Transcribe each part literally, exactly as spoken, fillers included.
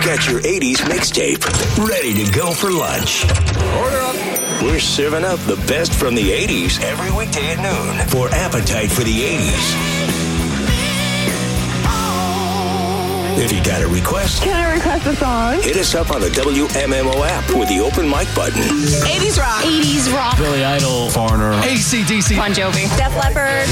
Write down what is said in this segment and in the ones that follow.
got your eighties mixtape ready to go for lunch. Order up. We're serving up the best from the eighties every weekday at noon for Appetite for the eighties. If you got a request, can I request a song? Hit us up on the W M M O app with the open mic button. eighties rock. eighties rock. Billy Idol. Foreigner. A C D C. Bon Jovi. Def Leppard.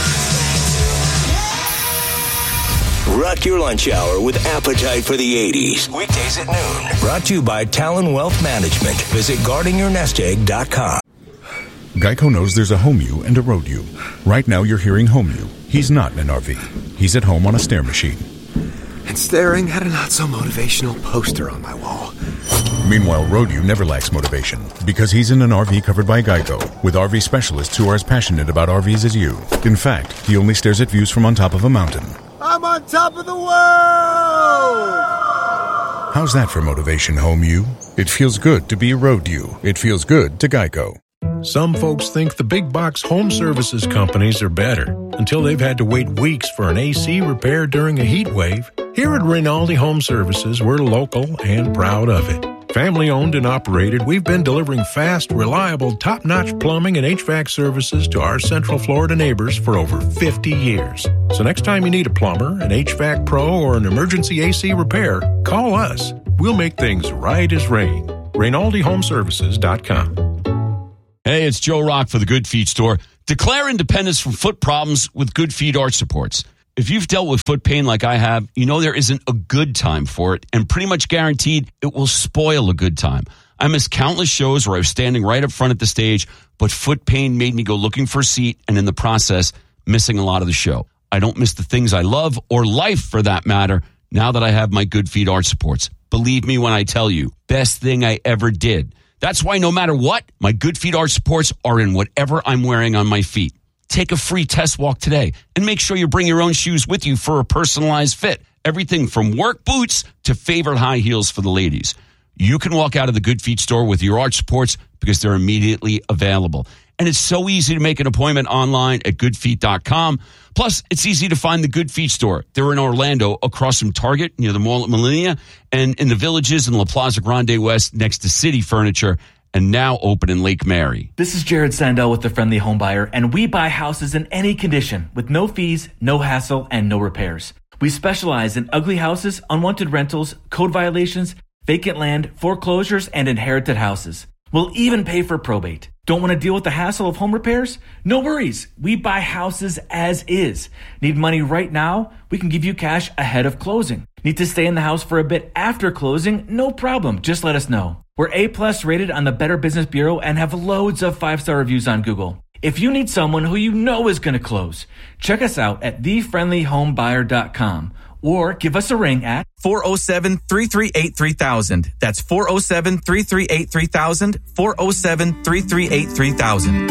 Rock your lunch hour with Appetite for the eighties. Weekdays at noon. Brought to you by Talon Wealth Management. Visit guarding your nest egg dot com. Geico knows there's a home you and a road you. Right now you're hearing home you. He's not in an R V. He's at home on a stair machine. And staring at a not-so-motivational poster on my wall. Meanwhile, road you never lacks motivation because he's in an R V covered by Geico with R V specialists who are as passionate about R Vs as you. In fact, he only stares at views from on top of a mountain. I'm on top of the world! How's that for motivation, home you? It feels good to be a road you. It feels good to Geico. Some folks think the big box home services companies are better until they've had to wait weeks for an A C repair during a heat wave. Here at Rinaldi Home Services, we're local and proud of it. Family owned and operated, we've been delivering fast, reliable, top-notch plumbing and H V A C services to our Central Florida neighbors for over fifty years. So next time you need a plumber, an H V A C pro, or an emergency A C repair, call us. We'll make things right as rain. Rinaldi Home Services dot com. Hey, it's Joe Rock for the Good Feet Store. Declare independence from foot problems with Good Feet Arch Supports. If you've dealt with foot pain like I have, you know there isn't a good time for it, and pretty much guaranteed it will spoil a good time. I missed countless shows where I was standing right up front at the stage, but foot pain made me go looking for a seat, and in the process, missing a lot of the show. I don't miss the things I love, or life for that matter, now that I have my Good Feet Arch Supports. Believe me when I tell you, best thing I ever did. That's why no matter what, my Good Feet Arch Supports are in whatever I'm wearing on my feet. Take a free test walk today and make sure you bring your own shoes with you for a personalized fit. Everything from work boots to favorite high heels for the ladies. You can walk out of the Good Feet store with your arch supports because they're immediately available. And it's so easy to make an appointment online at good feet dot com. Plus, it's easy to find the Good Feet store. They're in Orlando across from Target near the mall at Millennia and in the Villages in La Plaza Grande West next to City Furniture, and now open in Lake Mary. This is Jared Sandell with The Friendly Home Buyer, and we buy houses in any condition with no fees, no hassle, and no repairs. We specialize in ugly houses, unwanted rentals, code violations, vacant land, foreclosures, and inherited houses. We'll even pay for probate. Don't want to deal with the hassle of home repairs? No worries. We buy houses as is. Need money right now? We can give you cash ahead of closing. Need to stay in the house for a bit after closing? No problem. Just let us know. We're A-plus rated on the Better Business Bureau and have loads of five-star reviews on Google. If you need someone who you know is going to close, check us out at the friendly home buyer dot com or give us a ring at four oh seven, three three eight, three thousand. That's four oh seven, three three eight, three thousand, four oh seven, three three eight, three thousand.